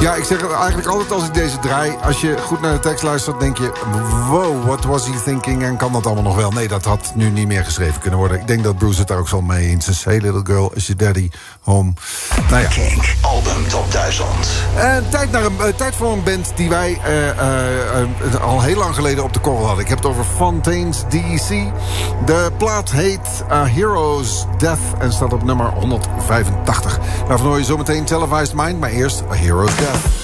Ja, ik zeg het eigenlijk altijd als ik deze draai. Als je goed naar de tekst luistert, denk je... wow, what was he thinking? En kan dat allemaal nog wel? Nee, dat had nu niet meer geschreven kunnen worden. Ik denk dat Bruce het daar ook zo mee eens is. Hey little girl, is your daddy home? Nou ja. Kink, album top 1000. Tijd voor een band die wij al heel lang geleden op de korrel hadden. Ik heb het over Fontaines D.C. De plaat heet A Hero's Death en staat op nummer 185. Daarvan hoor je zometeen Televised Mind, maar eerst A Hero's Death.